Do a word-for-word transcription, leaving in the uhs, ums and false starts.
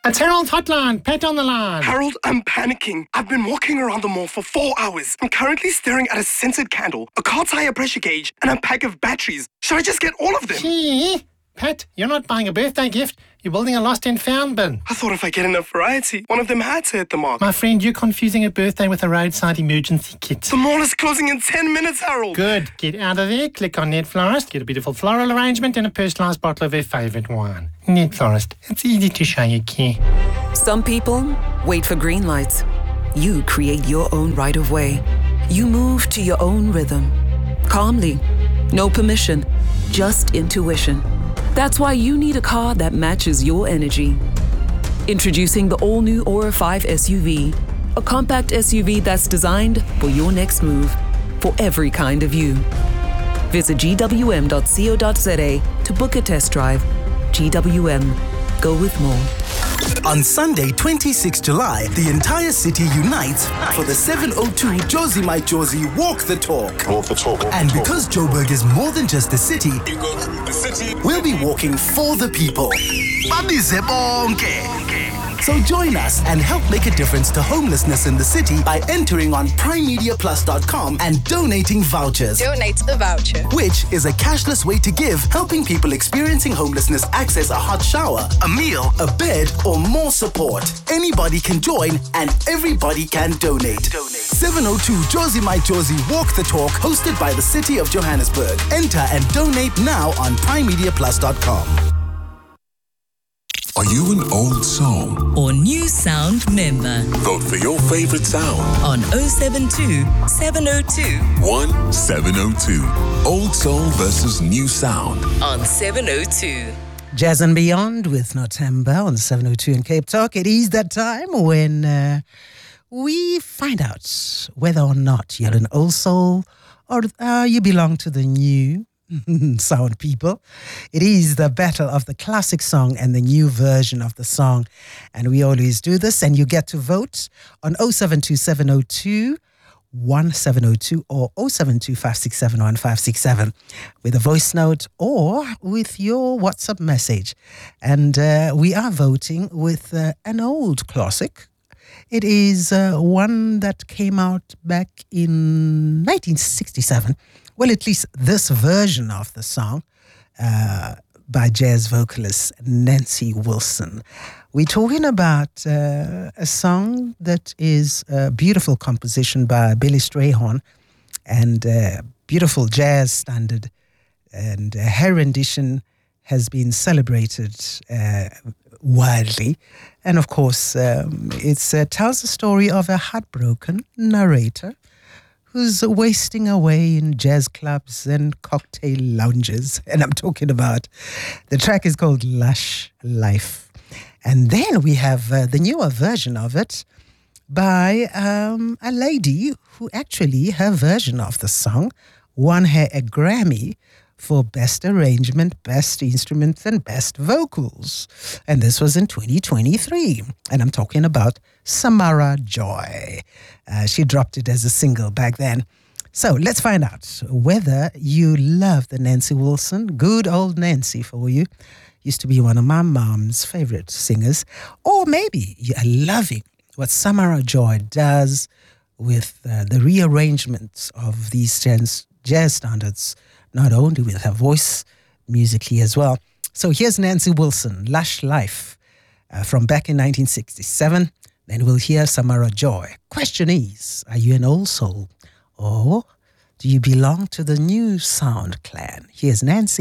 It's Harold Hotline, Pet on the line. Harold, I'm panicking. I've been walking around the mall for four hours. I'm currently staring at a scented candle, a car tire pressure gauge, and a pack of batteries. Should I just get all of them? Gee, Pat, you're not buying a birthday gift. You're building a lost and found bin. I thought if I get enough variety, one of them had to hit the mark. My friend, you're confusing a birthday with a roadside emergency kit. The mall is closing in ten minutes, Harold. Good. Get out of there, click on Net Florist, get a beautiful floral arrangement and a personalised bottle of their favourite wine. Net Florist. It's easy to show you care. Some people wait for green lights. You create your own right of way. You move to your own rhythm. Calmly. No permission. Just intuition. That's why you need a car that matches your energy. Introducing the all-new Aura five S U V, a compact S U V that's designed for your next move, for every kind of you. Visit g w m dot co dot z a to book a test drive. G W M. Go with more. On Sunday, twenty-sixth of July, the entire city unites for the seven oh two Josie My Josie Walk the Talk. Walk the talk. Walk And the because Joburg is more than just a city, talk. You go to the city. we'll be walking for the people. Babize bonke. So join us and help make a difference to homelessness in the city by entering on prime media plus dot com and donating vouchers. Donate the voucher. Which is a cashless way to give, helping people experiencing homelessness access a hot shower, a meal, a bed, or more support. Anybody can join and everybody can donate. seven oh two Josie My Josie Walk the Talk, hosted by the City of Johannesburg. Enter and donate now on prime media plus dot com. Are you an old soul or new sound member? Vote for your favorite sound On oh seven two, seven oh two one seven oh two. Old soul versus new sound. on seven oh two. Jazz and Beyond with Notemba on seven oh two in Cape Talk. It is that time when uh, we find out whether or not you're an old soul or uh, you belong to the new sound people. It is the battle of the classic song and the new version of the song. And we always do this. And you get to vote on oh seven two, seven oh two one seven oh two or oh seven two, five six seven one five six seven with a voice note or with your WhatsApp message. And uh, we are voting with uh, an old classic. It is uh, one that came out back in nineteen sixty-seven. Well, at least this version of the song uh, by jazz vocalist Nancy Wilson. We're talking about uh, a song that is a beautiful composition by Billy Strayhorn and a beautiful jazz standard. And uh, her rendition has been celebrated uh, widely. And of course, um, it uh, tells the story of a heartbroken narrator who's wasting away in jazz clubs and cocktail lounges. And I'm talking about, the track is called Lush Life. And then we have uh, the newer version of it by um, a lady who actually, her version of the song won her a Grammy for Best Arrangement, Best Instruments, and Best Vocals. And this was in twenty twenty-three. And I'm talking about Samara Joy. Uh, she dropped it as a single back then. So let's find out whether you love the Nancy Wilson, good old Nancy for you. Used to be one of my mom's favorite singers. Or maybe you are loving what Samara Joy does with uh, the rearrangements of these jazz, jazz standards, not only with her voice, musically as well. So here's Nancy Wilson, Lush Life, uh, from back in nineteen sixty-seven. Then we'll hear Samara Joy. Question is, are you an old soul or do you belong to the new sound clan? Here's Nancy.